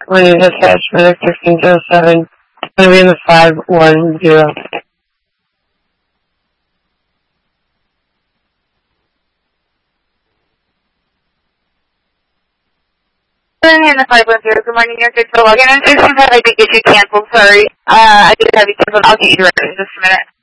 when you dispatch medic 1607, it's going to be in the 510. In the 510, good morning, you're good for login. I just have I think get you canceled, sorry. I did have you canceled. I'll get you directed in just a minute.